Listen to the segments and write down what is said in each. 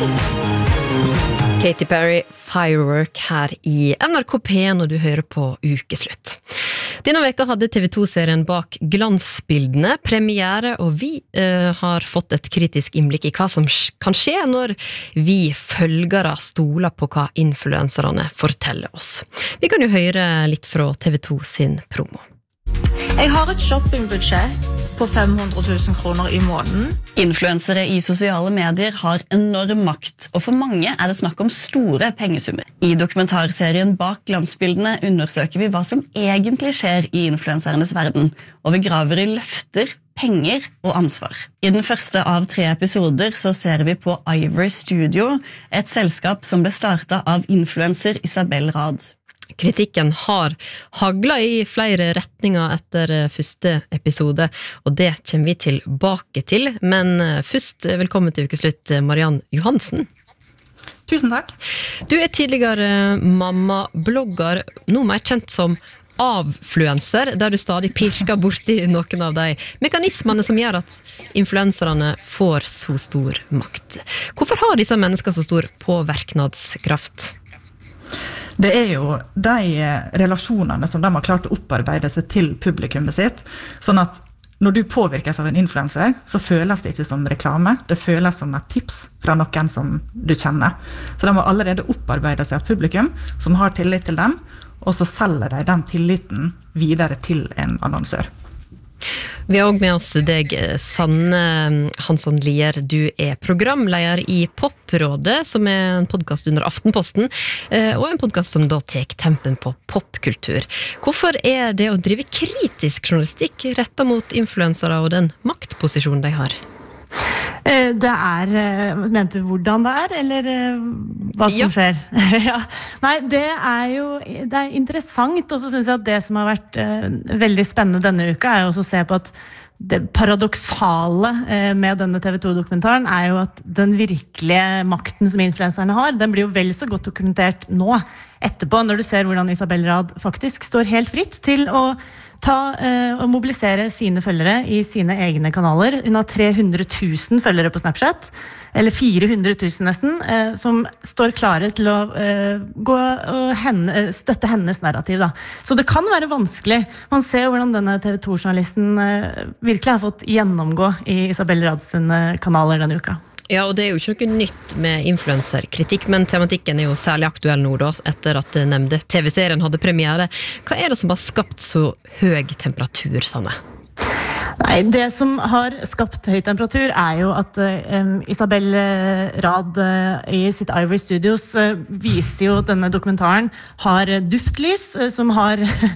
Katy Perry, Firework her i NRK P1 og du hører på Ukeslutt. Denne veka hadde TV2-serien Bak glansbildene premiere, og vi har fått et kritisk innblikk i hva som kan skje når vi følgere stoler på hva influenserne forteller oss. Vi kan jo høre litt fra TV2 sin promo. Jeg har et shoppingbudsjett på 500 000 kroner i måneden. Influensere i sosiale medier har enorm makt, og for mange det snakk om store pengesummer. I dokumentarserien Bak glansbildene undersøker vi hva som egentlig skjer i influensernes verden, og vi graver i løfter, penger og ansvar. I den første av 3 episoder så ser vi på Ivory Studio, et selskap som ble startet av influenser Isabel Rad. Kritikken har haglet i flere retninger etter første episode, og det kommer vi tilbake til. Men først, velkommen til Ukeslutt, Mariann Johansen. Tusen takk. Du tidligere mamma-blogger, nå mer kjent som avfluencer, der du stadig pirker borti noen av de mekanismene som gjør at influenserne får så stor makt. Hvorfor har disse menneskene så stor påvirkningskraft? Det jo de relasjonene som de har klart å opparbeide seg til publikummet sitt, sånn at når du påvirkes av en influencer, så føles det ikke som reklame, det føles som et tips fra noen som du kjenner. Så de har allerede opparbeidet seg et publikum som har tillit til dem, og så selger de den tilliten videre til en annonsør. Vi har også med oss deg, Sanne Hansson Lier. Du programleder i Poprådet, som en podcast under Aftenposten, og en podcast som da tar tempen på popkultur. Hvorfor det å drive kritisk journalistikk rettet mot influensere og den maktposisjonen de har? Det mente du hvordan det eller hva som skjer? Ja. Nei, det jo det interessant, og så synes jeg at det som har vært veldig spennende denne uka jo også å se på at det paradoksale med denne TV2-dokumentaren jo at den virkelige makten som influenserne har, den blir jo vel så godt dokumentert nå, etterpå, når du ser hvordan Isabel Rad faktisk står helt fritt til å og mobilisere sine følgere i sine egne kanaler. Hun har 300 000 følgere på Snapchat, eller 400 000 nesten, som står klare til å gå og støtte hennes narrativ. Da. Så det kan være vanskelig. Man ser hvordan denne TV2-journalisten virkelig har fått gjennomgå i Isabel Rads kanaler denne uka. Ja, og det jo ikke noe nytt med influencerkritikk, men tematikken jo særlig aktuell nå da, etter at nevnte TV-serien hadde premiere. Hva det som har skapt så høy temperatur, Sanne? Nei, det som har skapt høy temperatur jo at Isabel Rad i sitt Ivory Studios viser jo denne dokumentaren har duftlys som har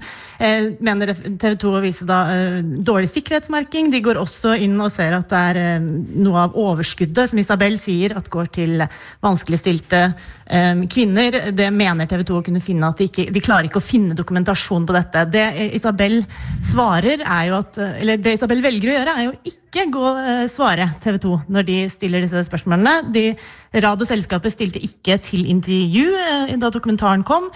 mener TV2 å vise da dårlig sikkerhetsmerking. De går også inn og ser at det noe av overskuddet som Isabel sier at går til vanskeligstilte kvinner. Det mener TV2 å kunne finne at de klarer ikke å finne dokumentasjon på dette. Det Isabel svarer jo at, eller det Isabel velger å gjøre jo ikke gå svare TV2 når de stiller disse spørsmålene. Rad og selskapet stilte ikke til intervju da dokumentaren kom,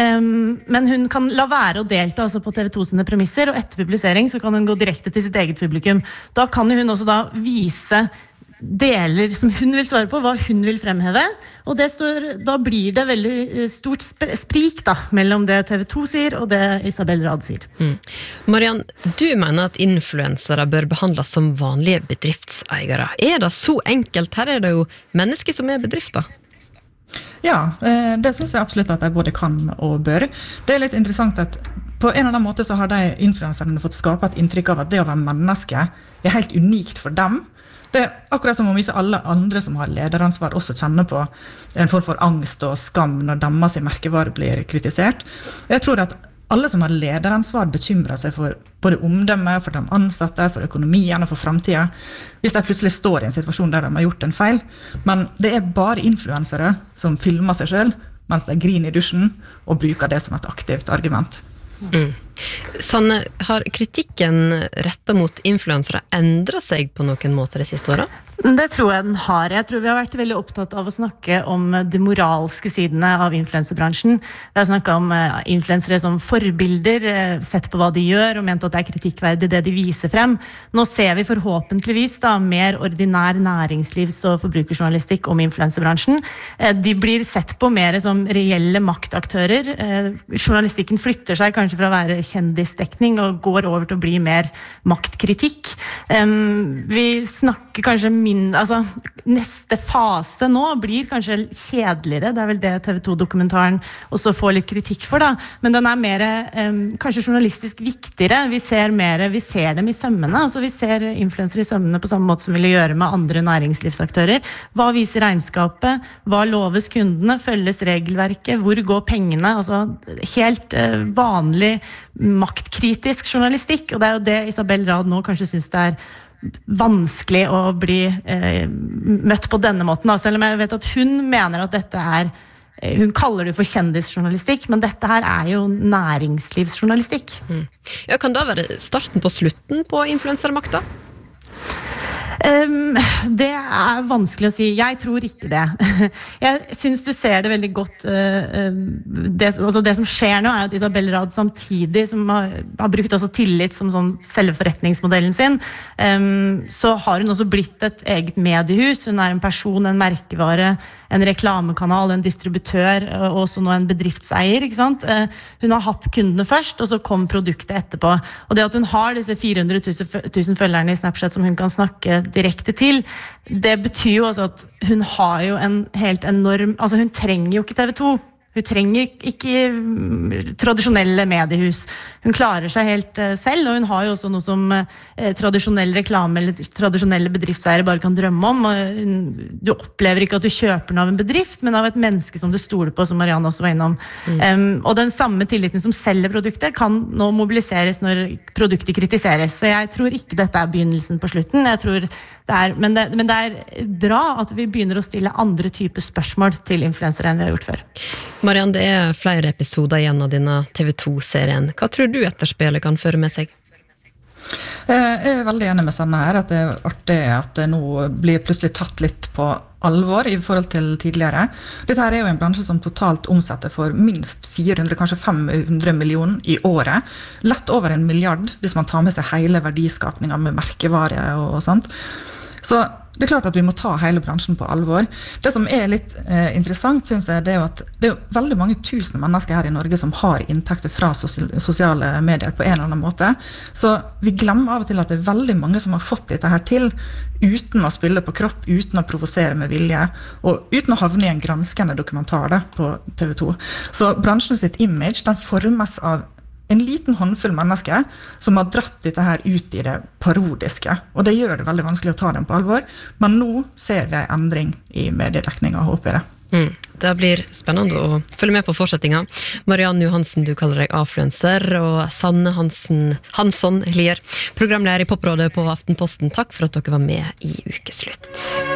men hun kan la være å delta altså på TV2 sine premisser, og etter publisering så kan hun gå direkte til sitt eget publikum. Da kan hun også da vise deler som hun vil svare på, hva hun vil fremheve, og da blir det veldig stort sprik da, mellom det TV2 sier og det Isabel Rad sier. Mariann, du mener at influensere bør behandles som vanlige bedriftseiere. Det så enkelt? Her det jo mennesker som bedrifter. Ja, det synes jeg absolutt at de både kan og bør. Det litt interessant at på en eller annen måte så har de influenserne fått skape et inntrykk av at det å være menneske helt unikt for dem. Det akkurat som om ikke alle andre som har lederansvar også kjenner på en form for angst og skam når deres merkevare blir kritisert. Jeg tror at alle som har lederansvar bekymrer seg for både omdømme, for de ansatte, for økonomien og for fremtiden, hvis de plutselig står i en situasjon der de har gjort en feil. Men det bare influensere som filmer seg selv, mens de griner i dusjen og bruker det som et aktivt argument. Sanne, har kritikken rettet mot influensere endret seg på noen måte de siste årene? Det tror jeg den har. Jeg tror vi har vært veldig opptatt av å snakke om de moralske sidene av influencerbransjen. Vi har snakket om influensere som forbilder, sett på hva de gjør, og ment at det er kritikkverdig det de viser frem. Nå ser vi forhåpentligvis mer ordinær næringslivs- og forbrukerjournalistikk om influencerbransjen. De blir sett på mer som reelle maktaktører. Journalistikken flytter seg kanskje fra å være kjendisdekning og går over til å bli mer maktkritikk. Vi snakker kanskje neste fase nå blir kanskje kjedeligere, det er vel det TV2-dokumentaren også får litt kritikk for da, men den er mer kanskje journalistisk viktigere, vi ser dem i sømmene, altså vi ser influensere i sømmene på samme måte som vi vil gjøre med andre næringslivsaktører. Hva viser regnskapet? Hva loves kundene? Følges regelverket? Hvor går pengene? Altså helt vanlig maktkritisk journalistikk, og det er jo det Isabel Rad nå kanskje synes det er vanskelig å bli møtt på denne måten da. Selv om jeg vet at hun mener at dette hun kaller det for kjendisjournalistikk, men dette her er jo næringslivsjournalistikk. Ja, kan det være starten på slutten på influencermakta? Det er vanskelig å si. Jeg tror ikke det. Jeg synes du ser det veldig godt. Det som skjer nå er at Isabel Rad samtidig, som har brukt også tillit som sånn selve forretningsmodellen sin, så har hun også blitt et eget mediehus. Hun er en person, en merkevare, en reklamekanal, en distributør, og også nå en bedriftseier, ikke sant? Hun har hatt kundene først, og så kom produktet etterpå. Og det at hun har disse 400 000 følgerne i Snapchat som hun kan snakke direkte til, det betyr jo altså at hun har jo en helt enorm, altså hun trenger jo ikke TV2, hun trenger ikke tradisjonelle mediehus, hun klarer seg helt selv, og hun har jo også noe som tradisjonell reklame eller tradisjonelle bedriftseiere bare kan drømme om. Du opplever ikke at du kjøper den av en bedrift, men av et menneske som du stoler på, som Marianne også var innom. Og den samme tilliten som selger produktet kan nå mobiliseres når produktet kritiseres, så jeg tror ikke dette er begynnelsen på slutten. Jeg tror men det er bra at vi begynner å stille andre typer spørsmål til influensere enn vi har gjort før. Marianne, det er flere episoder igjen av denne TV2-serien. Hva tror du etterspillet kan føre med seg? Jeg er veldig enig med Sanne her, at det er artig at det nå blir plutselig tatt litt på alvor i forhold til tidligere. Dette her er jo en bransje som totalt omsetter for minst 400, kanskje 500 millioner i året. Lett over 1 milliard hvis man tar med seg hele verdiskapningen med merkevare og sånt. Så det er klart at vi må ta hele bransjen på alvor. Det som er litt interessant, synes jeg, det er jo at det er veldig mange tusen mennesker her i Norge som har inntekter fra sosiale medier på en eller annen måte. Så vi glemmer av og til at det er veldig mange som har fått dette her til uten å spille på kropp, uten å provosere med vilje, og uten å havne i en granskende dokumentar da, på TV2. Så bransjen sitt image, den formes av en liten håndfull mennesker som har dratt dette her ut i det parodiske, og det gjør det veldig vanskelig å ta dem på alvor, men nå ser vi en endring i mediedekningen, håper jeg det. Det blir spennende å følge med på fortsettingen. Marianne Johansen, du kaller deg affluencer, og Sanne Hansson Lier, programleder i Poprådet på Aftenposten. Takk for at dere var med i Ukeslutt.